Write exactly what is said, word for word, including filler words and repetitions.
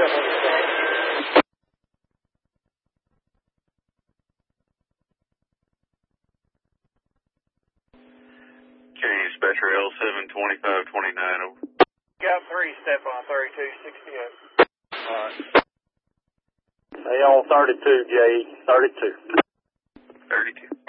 Okay, dispatcher L seven twenty-five twenty-nine, over. Got three, step on thirty-two sixty-eight. Alright. They all thirty-two, J, thirty-two. thirty-two.